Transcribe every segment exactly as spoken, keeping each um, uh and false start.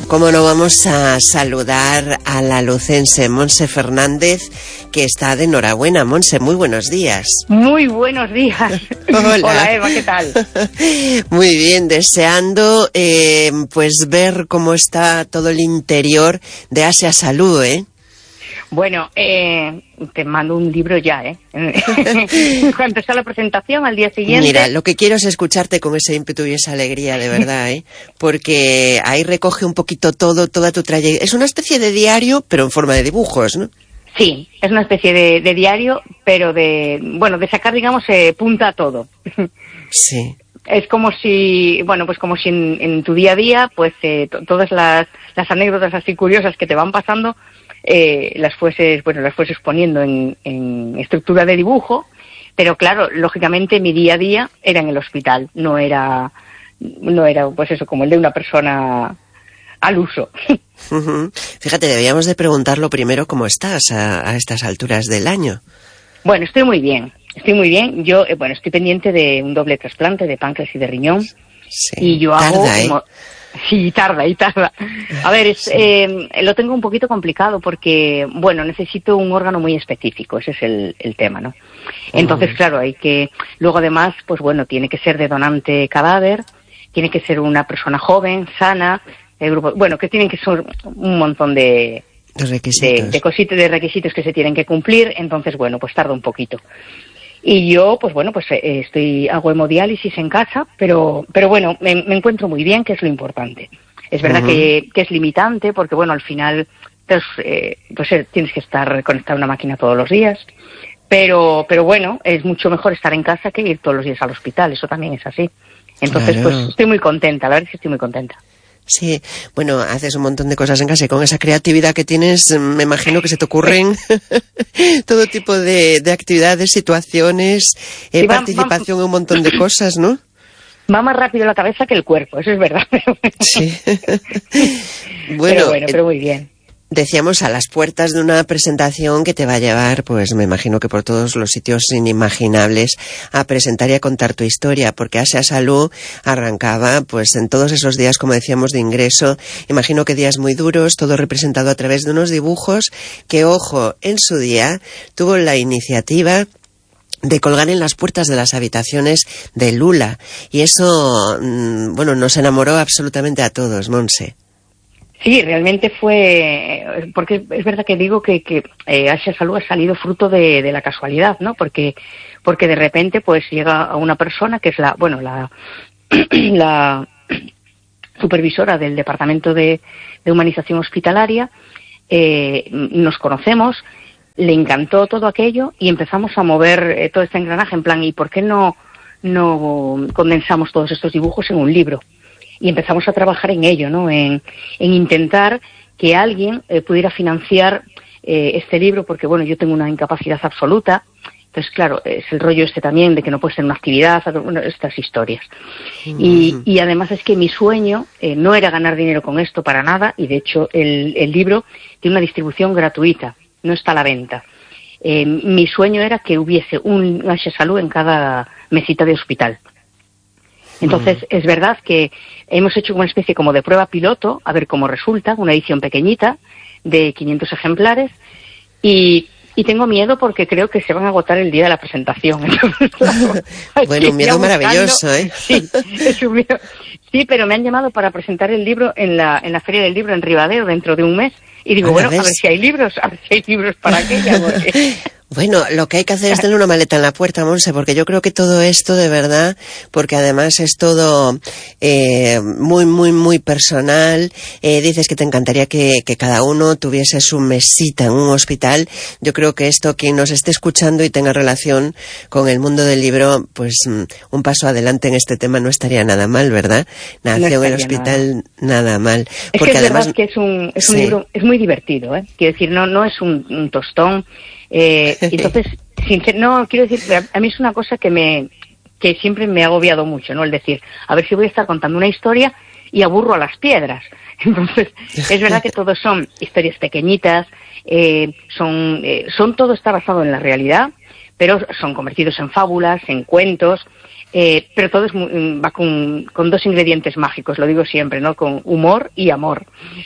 cómo no vamos a saludar a la lucense Montse Fernández, que está de enhorabuena. Montse, muy buenos días. Muy buenos días. Hola. Hola, Eva, ¿qué tal? Muy bien, deseando eh, pues ver cómo está todo el interior de Asia Salud, ¿eh? Bueno, eh, te mando un libro ya, ¿eh? En cuanto está la presentación, al día siguiente... Mira, lo que quiero es escucharte con ese ímpetu y esa alegría, de verdad, ¿eh? Porque ahí recoge un poquito todo, toda tu trayectoria. Es una especie de diario, pero en forma de dibujos, ¿no? Sí, es una especie de, de diario, pero de, bueno, de sacar, digamos, eh, punta a todo. Sí. Es como si, bueno, pues como si en, en tu día a día, pues eh, to- todas las, las anécdotas así curiosas que te van pasando, eh, las fueses, bueno, las fueses poniendo en, en estructura de dibujo, pero claro, lógicamente mi día a día era en el hospital, no era, no era, pues eso, como el de una persona al uso. Uh-huh. Fíjate, debíamos de preguntarlo primero cómo estás a, a estas alturas del año. Bueno, estoy muy bien, estoy muy bien. Yo, eh, bueno, estoy pendiente de un doble trasplante de páncreas y de riñón. Sí. Y yo Tarda, hago ¿eh? como... Sí, tarda y tarda. A ver, es, Sí. eh, lo tengo un poquito complicado porque, bueno, necesito un órgano muy específico, ese es el, el tema, ¿no? Entonces, Uh-huh. claro, hay que... Luego, además, pues bueno, tiene que ser de donante cadáver, tiene que ser una persona joven, sana, el grupo... Bueno, que tienen que ser un montón de... Los de, requisitos. de cositas, de requisitos que se tienen que cumplir, entonces, bueno, pues tarda un poquito. Y yo, pues bueno, pues eh, estoy, hago hemodiálisis en casa, pero, pero bueno, me, me encuentro muy bien, que es lo importante. Es verdad Uh-huh. que, que es limitante, porque bueno, al final, pues, eh, pues eh, tienes que estar conectado a una máquina todos los días, pero, pero bueno, es mucho mejor estar en casa que ir todos los días al hospital, eso también es así. Entonces, Claro. pues estoy muy contenta, la verdad es que estoy muy contenta. Sí, bueno, haces un montón de cosas en casa y con esa creatividad que tienes, me imagino que se te ocurren todo tipo de, de actividades, situaciones, eh, Sí, va- participación en un montón de cosas, ¿no? Va más rápido la cabeza que el cuerpo, eso es verdad. Sí. Pero Bueno, bueno, pero muy bien. decíamos, a las puertas de una presentación que te va a llevar, pues me imagino que por todos los sitios inimaginables, a presentar y a contar tu historia, porque Asia Salud arrancaba pues en todos esos días, como decíamos, de ingreso. Imagino que días muy duros, todo representado a través de unos dibujos que, ojo, en su día tuvo la iniciativa de colgar en las puertas de las habitaciones de Lula. Y eso, mmm, bueno, nos enamoró absolutamente a todos, Montse. Sí, realmente fue, porque es verdad que digo que, que eh, Asia Salud ha salido fruto de, de la casualidad, ¿no? Porque, porque de repente pues llega a una persona que es la, bueno, la, la supervisora del Departamento de, de Humanización Hospitalaria, eh, nos conocemos, le encantó todo aquello y empezamos a mover eh, todo este engranaje en plan, ¿y por qué no, no condensamos todos estos dibujos en un libro? Y empezamos a trabajar en ello, ¿no? En, en intentar que alguien eh, pudiera financiar eh, este libro, porque, bueno, yo tengo una incapacidad absoluta. Entonces, claro, es el rollo este también de que no puede ser una actividad, bueno, estas historias. Uh-huh. Y, y además es que mi sueño eh, no era ganar dinero con esto para nada, y de hecho el, el libro tiene una distribución gratuita, no está a la venta. Eh, mi sueño era que hubiese un Asia Salud en cada mesita de hospital. Entonces, uh-huh. es verdad que hemos hecho una especie como de prueba piloto, a ver cómo resulta, una edición pequeñita de quinientos ejemplares, y, y tengo miedo porque creo que se van a agotar el día de la presentación. Entonces, claro, bueno, un miedo maravilloso, ¿eh? Sí, es un miedo. Sí, pero me han llamado para presentar el libro en la, en la Feria del Libro en Ribadeo dentro de un mes, y digo, bueno, a ver si hay libros, a ver si hay libros para aquella, porque... Bueno, lo que hay que hacer es tener una maleta en la puerta, Montse, porque yo creo que todo esto, de verdad, porque además es todo eh, muy, muy, muy personal. Eh, dices que te encantaría que, que cada uno tuviese su mesita en un hospital. Yo creo que esto, quien nos esté escuchando y tenga relación con el mundo del libro, pues un paso adelante en este tema no estaría nada mal, ¿verdad? Nació no en el hospital, nada, nada mal. Es porque que es además, verdad que es un, es un sí. libro, es muy divertido, ¿eh? Quiero decir, no, no es un, un tostón. Eh, entonces, sincer, no, quiero decir, a mí es una cosa que me, que siempre me ha agobiado mucho, ¿no? El decir, a ver si voy a estar contando una historia y aburro a las piedras. Entonces, es verdad que todos son historias pequeñitas, eh, son, eh, son todo está basado en la realidad, pero son convertidos en fábulas, en cuentos. Eh, pero todo es muy, va con, con dos ingredientes mágicos, lo digo siempre, ¿no? Con humor y amor.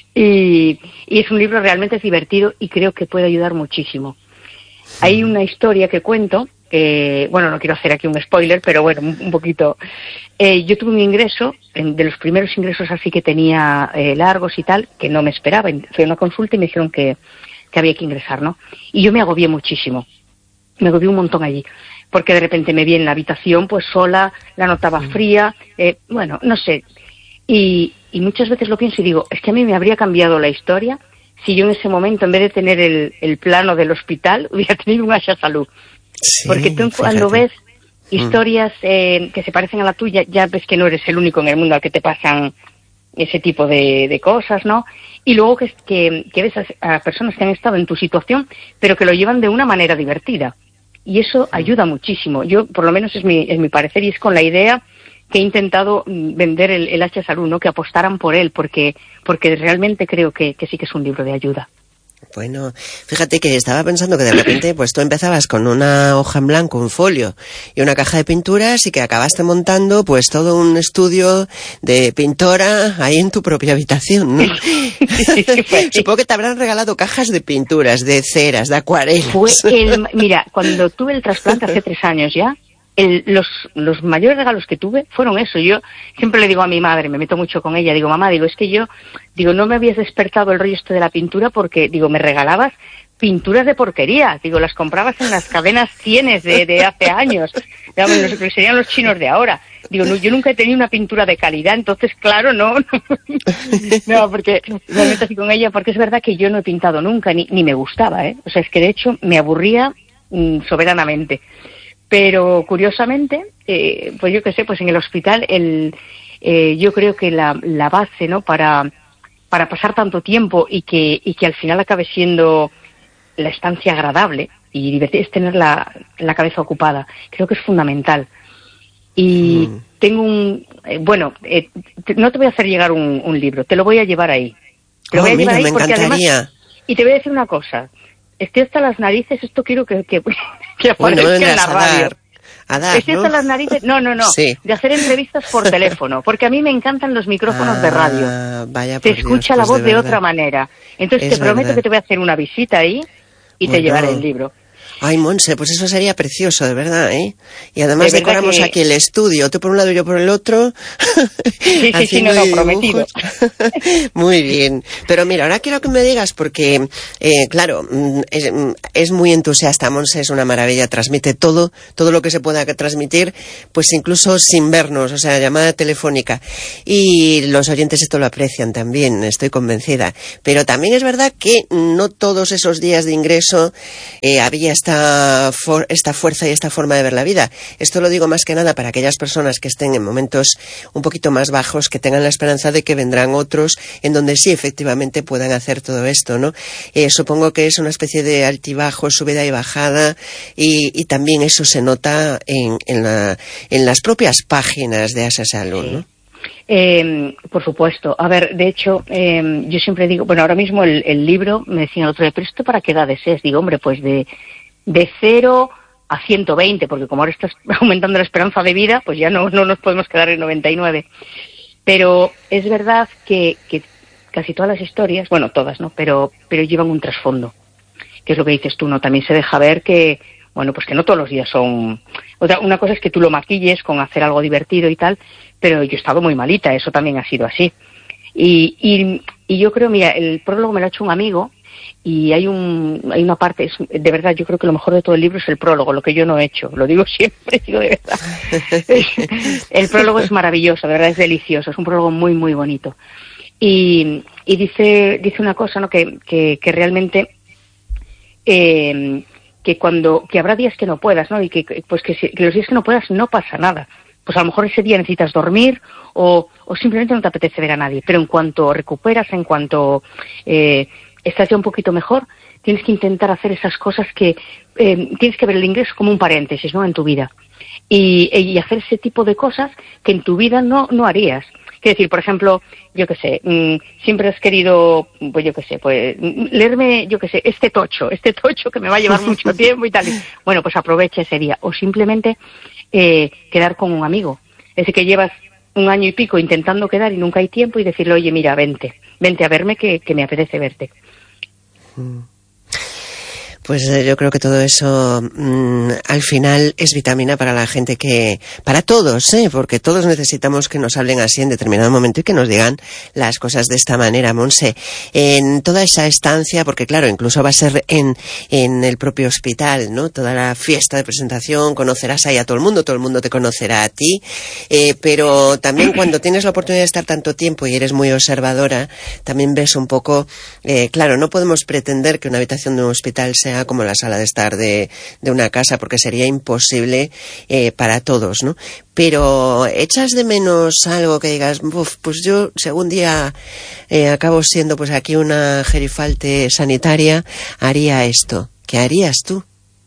Y, y es un libro realmente divertido y creo que puede ayudar muchísimo. Hay una historia que cuento, eh, bueno, no quiero hacer aquí un spoiler, pero bueno, un, un poquito. Eh, yo tuve un ingreso, en, de los primeros ingresos así que tenía eh, largos y tal, que no me esperaba. Fui a una consulta y me dijeron que, que había que ingresar, ¿no? Y yo me agobié muchísimo, me agobié un montón allí. Porque de repente me vi en la habitación pues sola, la notaba fría, eh, bueno, no sé. Y, y muchas veces lo pienso y digo, es que a mí me habría cambiado la historia si yo en ese momento, en vez de tener el, el plano del hospital, hubiera tenido un Asha Salud. Sí, porque tú cuando fíjate. ves historias eh, que se parecen a la tuya, ya ves que no eres el único en el mundo al que te pasan ese tipo de, de cosas, ¿no? Y luego que, que, que ves a, a personas que han estado en tu situación, pero que lo llevan de una manera divertida. Y eso ayuda muchísimo. Yo, por lo menos es mi, es mi parecer, y es con la idea que he intentado vender el, el Asha Salud, ¿no? Que apostaran por él, porque, porque realmente creo que, que sí que es un libro de ayuda. Bueno, fíjate que estaba pensando que de repente pues tú empezabas con una hoja en blanco, un folio y una caja de pinturas y que acabaste montando pues todo un estudio de pintora ahí en tu propia habitación, ¿no? Supongo que te habrán regalado cajas de pinturas, de ceras, de acuarelas. Fue el, mira, cuando tuve el trasplante hace tres años ya, el, los, los mayores regalos que tuve fueron eso. Yo siempre le digo a mi madre, me meto mucho con ella, digo, mamá, digo, es que yo, digo, no me habías despertado el rollo este de la pintura porque, digo, me regalabas pinturas de porquería, digo, las comprabas en las cadenas cienes de, de hace años, digamos, los que serían los chinos de ahora. Digo, no, yo nunca he tenido una pintura de calidad, entonces, claro, no, no, no, porque me meto así con ella, porque es verdad que yo no he pintado nunca, ni, ni me gustaba, ¿eh? O sea, es que de hecho me aburría mmm, soberanamente. Pero curiosamente, eh, pues yo qué sé, pues en el hospital el, eh, yo creo que la, la base, ¿no? Para, para pasar tanto tiempo y que, y que al final acabe siendo la estancia agradable y divertida es tener la, la cabeza ocupada. Creo que es fundamental. Y mm. tengo un, eh, bueno, eh, te, no te voy a hacer llegar un, un libro, te lo voy a llevar ahí. Te lo oh, voy a mira, llevar ahí me porque encantaría. Además, y te voy a decir una cosa. Estoy hasta las narices, esto quiero que, que, que aparezca bueno, en la radio. A dar, a dar, Estoy ¿no? hasta las narices, no, no, no, sí. de hacer entrevistas por teléfono, porque a mí me encantan los micrófonos ah, de radio. Vaya se por escucha Dios, la pues voz de, de otra manera. Entonces es te prometo verdad. que te voy a hacer una visita ahí y bueno. te llevaré el libro. Ay, Monse, pues eso sería precioso, de verdad, ¿eh? Y además de decoramos que... aquí el estudio, tú por un lado y yo por el otro. Sí, sí, sí, no, no, prometido. Muy bien. Pero mira, ahora quiero que me digas, porque, eh, claro, es, es muy entusiasta, Monse, es una maravilla, transmite todo, todo lo que se pueda transmitir, pues incluso sin vernos, o sea, llamada telefónica. Y los oyentes esto lo aprecian también, estoy convencida. Pero también es verdad que no todos esos días de ingreso Eh, había esta, for, esta fuerza y esta forma de ver la vida. Esto lo digo más que nada para aquellas personas que estén en momentos un poquito más bajos, que tengan la esperanza de que vendrán otros en donde sí efectivamente puedan hacer todo esto, ¿no? Eh, supongo que es una especie de altibajo, subida y bajada, y, y también eso se nota en, en, la, en las propias páginas de Asha Salud, ¿no? Eh, por supuesto. A ver, de hecho, eh, yo siempre digo, bueno, ahora mismo el, el libro, me decían el otro día, pero ¿esto para qué edades es? Digo, hombre, pues de, de cero a ciento veinte, porque como ahora estás aumentando la esperanza de vida, pues ya no, no nos podemos quedar en noventa y nueve. Pero es verdad que, que casi todas las historias, bueno, todas, ¿no? Pero, pero llevan un trasfondo, que es lo que dices tú, ¿no? También se deja ver que, bueno, pues que no todos los días son... Otra, una cosa es que tú lo maquilles con hacer algo divertido y tal, pero yo he estado muy malita, eso también ha sido así. Y, y, y yo creo, mira, el prólogo me lo ha hecho un amigo y hay un hay una parte, es, de verdad, yo creo que lo mejor de todo el libro es el prólogo, lo que yo no he hecho, lo digo siempre, digo de verdad. El prólogo es maravilloso, de verdad es delicioso, es un prólogo muy, muy bonito. Y, y dice dice una cosa, ¿no? que, que, que realmente... Eh, que cuando que habrá días que no puedas, ¿no? Y que pues que, si, que los días que no puedas no pasa nada. Pues a lo mejor ese día necesitas dormir o, o simplemente no te apetece ver a nadie. Pero en cuanto recuperas, en cuanto eh, estás ya un poquito mejor, tienes que intentar hacer esas cosas que eh, tienes que ver el ingreso como un paréntesis, ¿no? En tu vida. Y, y hacer ese tipo de cosas que en tu vida no, no harías. Quiero decir, por ejemplo, yo qué sé, mmm, siempre has querido, pues yo qué sé, pues leerme, yo qué sé, este tocho, este tocho que me va a llevar mucho tiempo y tal. Bueno, pues aprovecha ese día. O simplemente eh, quedar con un amigo. Ese que llevas un año y pico intentando quedar y nunca hay tiempo, y decirle, oye, mira, vente, vente a verme que, que me apetece verte. Mm. Pues eh, yo creo que todo eso mmm, al final es vitamina para la gente que... Para todos, ¿eh? Porque todos necesitamos que nos hablen así en determinado momento y que nos digan las cosas de esta manera, Montse. En toda esa estancia, porque claro, incluso va a ser en, en el propio hospital, ¿no? Toda la fiesta de presentación, conocerás ahí a todo el mundo, todo el mundo te conocerá a ti, eh, pero también cuando tienes la oportunidad de estar tanto tiempo y eres muy observadora, también ves un poco... Eh, claro, no podemos pretender que una habitación de un hospital sea como la sala de estar de, de una casa, porque sería imposible eh, para todos, ¿no? Pero echas de menos algo que digas, uf, pues yo, si algún día eh, acabo siendo pues aquí una gerifalte sanitaria, haría esto. ¿Qué harías tú?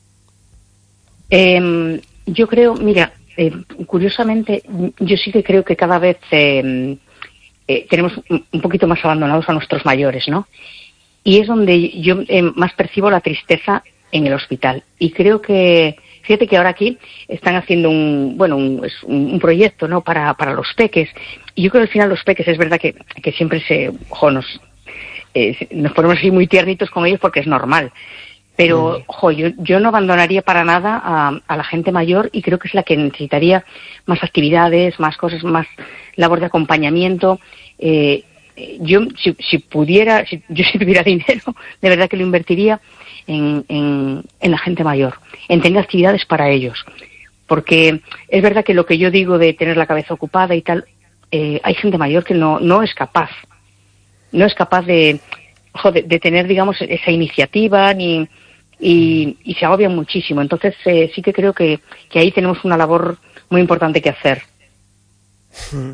Eh, yo creo, mira, eh, curiosamente, yo sí que creo que cada vez eh, eh, tenemos un poquito más abandonados a nuestros mayores, ¿no? Y es donde yo eh, más percibo la tristeza en el hospital. Y creo que, fíjate que ahora aquí están haciendo un, bueno, un, un, un proyecto, ¿no? Para, para los peques. Y yo creo que al final los peques es verdad que, que siempre se, ojo, nos, eh, nos ponemos así muy tiernitos con ellos porque es normal. Pero, ojo, yo, yo no abandonaría para nada a, a la gente mayor, y creo que es la que necesitaría más actividades, más cosas, más labor de acompañamiento. Eh, Yo, si, si pudiera, si yo si tuviera dinero, de verdad que lo invertiría en, en, en la gente mayor, en tener actividades para ellos. Porque es verdad que lo que yo digo de tener la cabeza ocupada y tal, eh, hay gente mayor que no, no es capaz, no es capaz de, ojo, de, de tener, digamos, esa iniciativa, ni y, y se agobian muchísimo. Entonces eh, sí que creo que, que ahí tenemos una labor muy importante que hacer. Mm.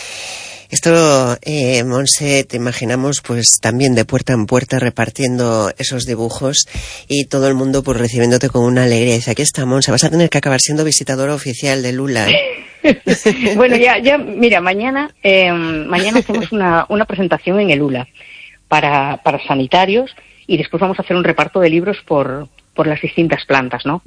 Esto, eh, Montse, te imaginamos pues también de puerta en puerta repartiendo esos dibujos y todo el mundo pues recibiéndote con una alegría. Dice, aquí está Montse, vas a tener que acabar siendo visitadora oficial de Lula, ¿eh? Bueno, ya, ya, mira, mañana, eh, mañana hacemos una, una presentación en el Lula para, para sanitarios, y después vamos a hacer un reparto de libros por, por las distintas plantas, ¿no?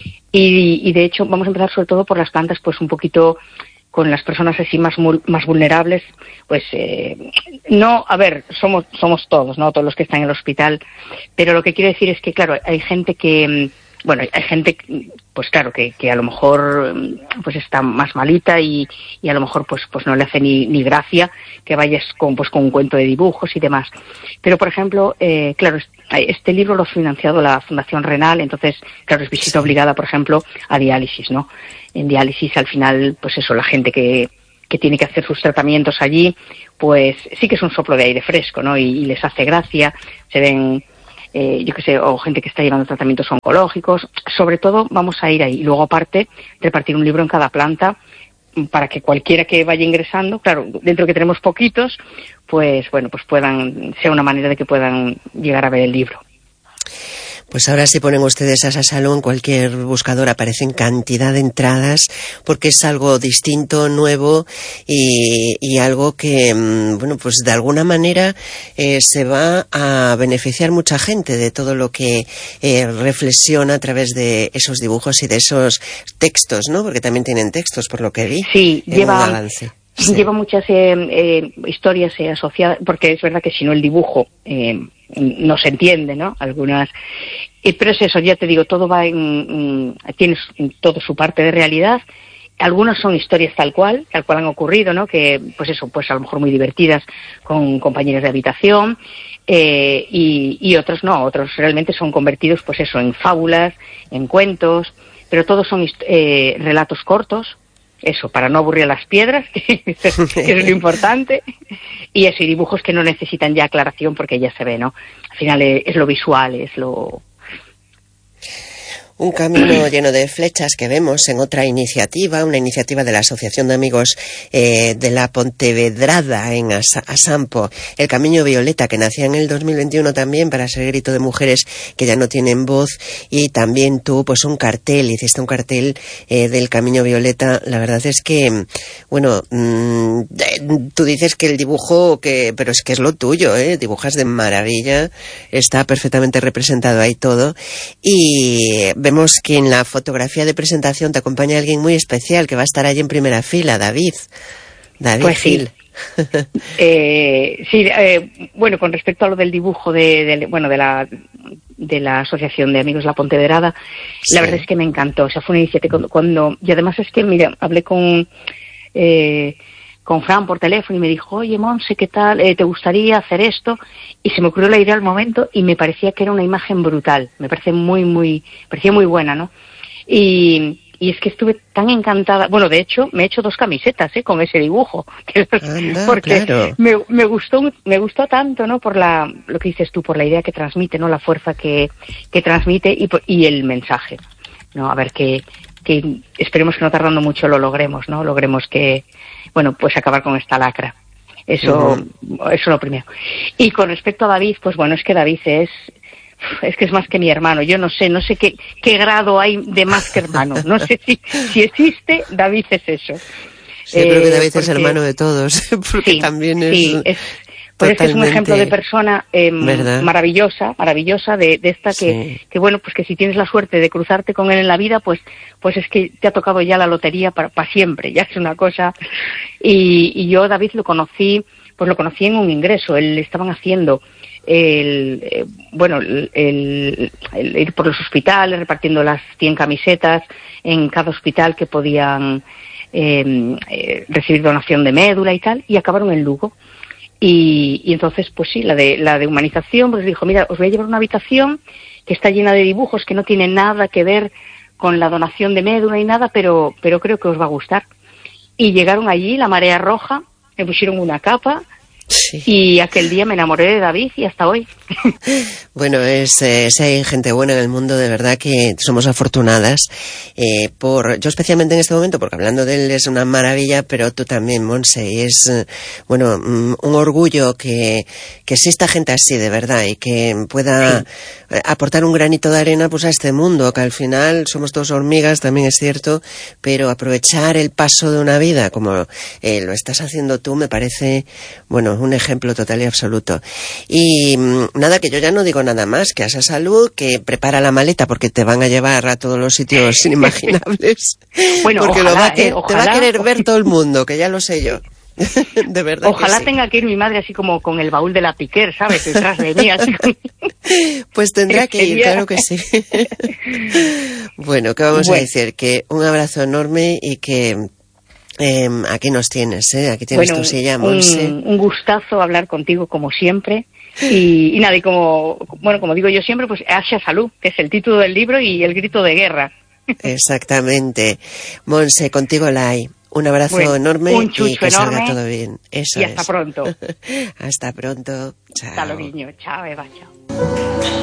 Y, y de hecho vamos a empezar sobre todo por las plantas pues un poquito con las personas así más más vulnerables, pues eh, no, a ver, somos somos todos, ¿no? Todos los que están en el hospital, pero lo que quiero decir es que, claro, hay gente que, bueno, hay gente, pues claro, que, que a lo mejor pues está más malita y, y a lo mejor pues pues no le hace ni, ni gracia que vayas con pues con un cuento de dibujos y demás. Pero, por ejemplo, eh, claro, este libro lo ha financiado la Fundación Renal, entonces, claro, es visita obligada, por ejemplo, a diálisis, ¿no? En diálisis, al final, pues eso, la gente que, que tiene que hacer sus tratamientos allí, pues sí que es un soplo de aire fresco, ¿no? Y, y les hace gracia, se ven, eh, yo qué sé, o gente que está llevando tratamientos oncológicos. Sobre todo, vamos a ir ahí. Y luego, aparte, repartir un libro en cada planta para que cualquiera que vaya ingresando, claro, dentro que tenemos poquitos, pues bueno, pues puedan, sea una manera de que puedan llegar a ver el libro. Pues ahora si ponen ustedes Asha Salú en cualquier buscador aparecen cantidad de entradas, porque es algo distinto, nuevo y, y algo que, bueno, pues de alguna manera eh, se va a beneficiar mucha gente de todo lo que eh, reflexiona a través de esos dibujos y de esos textos, ¿no? Porque también tienen textos, por lo que vi. Sí, en lleva... un avance. Sí. Lleva muchas eh, eh, historias eh, asociadas, porque es verdad que si no el dibujo eh, no se entiende, ¿no? Algunas, eh, pero es eso, ya te digo, todo va en, en tiene todo su parte de realidad. Algunas son historias tal cual, tal cual han ocurrido, ¿no? Que, pues eso, pues a lo mejor muy divertidas con compañeros de habitación, eh, y, y otros no, otros realmente son convertidos, pues eso, en fábulas, en cuentos, pero todos son eh, relatos cortos. Eso, para no aburrir a las piedras, que es lo importante, y eso, y dibujos que no necesitan ya aclaración porque ya se ve, ¿no? Al final es, es lo visual, es lo... Un camino lleno de flechas que vemos en otra iniciativa, una iniciativa de la Asociación de Amigos eh, de la Pontevedrada en As- Asampo, el Camino Violeta, que nacía en el dos mil veintiuno también para ser grito de mujeres que ya no tienen voz, y también tú, pues un cartel, hiciste un cartel eh, del Camino Violeta. La verdad es que, bueno, mmm, tú dices que el dibujo, que pero es que es lo tuyo, ¿eh? Dibujas de maravilla, está perfectamente representado ahí todo, y vemos que en la fotografía de presentación te acompaña alguien muy especial que va a estar allí en primera fila, David. David pues Gil. Sí, eh, sí eh, bueno, con respecto a lo del dibujo de, de bueno de la de la Asociación de Amigos La Ponteverada, sí. La verdad es que me encantó. O sea, fue una iniciativa cuando, cuando y además es que, mira, hablé con eh, con Fran por teléfono y me dijo, oye, Monse, ¿qué tal? Eh, ¿Te gustaría hacer esto? Y se me ocurrió la idea al momento y me parecía que era una imagen brutal. Me parece muy, muy, parecía muy buena, ¿no? Y, y es que estuve tan encantada. Bueno, de hecho, me he hecho dos camisetas, ¿eh? Con ese dibujo. Anda, porque claro. me, me gustó, me gustó tanto, ¿no? Por la, lo que dices tú, por la idea que transmite, ¿no? La fuerza que, que transmite y, y el mensaje, ¿no? A ver que, que esperemos que no tardando mucho lo logremos, ¿no? Logremos que, bueno, pues acabar con esta lacra. Eso, uh-huh. Eso es lo primero. Y con respecto a David, pues bueno, es que David es, es que es más que mi hermano. Yo no sé, no sé qué, qué grado hay de más que hermano. No sé si, si existe, David es eso. Sí, eh, creo que David porque, es hermano de todos, porque sí, también es... Sí, es Pues es que es un ejemplo de persona eh, maravillosa, maravillosa, de, de esta que, sí. que, bueno, pues que si tienes la suerte de cruzarte con él en la vida, pues pues es que te ha tocado ya la lotería para, para siempre, ya es una cosa. Y, y yo, David, lo conocí, pues lo conocí en un ingreso. Él estaban haciendo el, eh, bueno, el, el, el ir por los hospitales, repartiendo las cien camisetas en cada hospital que podían eh, eh, recibir donación de médula y tal, y acabaron en Lugo. Y, y entonces, pues sí, la de la de humanización, pues dijo, mira, os voy a llevar una habitación que está llena de dibujos que no tiene nada que ver con la donación de médula y nada, pero pero creo que os va a gustar. Y llegaron allí, la marea roja, me pusieron una capa, sí. Y aquel día me enamoré de David y hasta hoy. Bueno, es, eh, si hay gente buena en el mundo, de verdad que somos afortunadas. Eh, por Yo especialmente en este momento, porque hablando de él es una maravilla, pero tú también, Monse, y es, eh, bueno, mm, un orgullo que, que exista gente así, de verdad, y que pueda sí. aportar un granito de arena pues a este mundo, que al final somos todos hormigas, también es cierto, pero aprovechar el paso de una vida, como eh, lo estás haciendo tú, me parece, bueno, un ejemplo total y absoluto. Y nada, que yo ya no digo nada más, que a esa salud, que prepara la maleta porque te van a llevar a todos los sitios inimaginables. Bueno, porque ojalá, lo va a que, eh, ojalá, te va a querer ver todo el mundo, que ya lo sé yo. De verdad. Ojalá que sí. Tenga que ir mi madre así como con el baúl de la Piquer, ¿sabes? Detrás de mí. Así como... Pues tendrá que ir, claro que sí. Bueno, ¿qué vamos bueno. a decir? Que un abrazo enorme y que... Eh, aquí nos tienes, ¿eh? Aquí tienes bueno, tu silla, Monse. Un, un gustazo hablar contigo como siempre. Y, y nada, y como, bueno, como digo yo siempre, pues Asha Salud, que es el título del libro y el grito de guerra. Exactamente. Monse, contigo la hay. Un abrazo bueno, enorme un y que enorme, salga todo bien. Eso y hasta es. pronto. Hasta pronto. Chao. Hasta luego, niño. Chao, Eva, chao.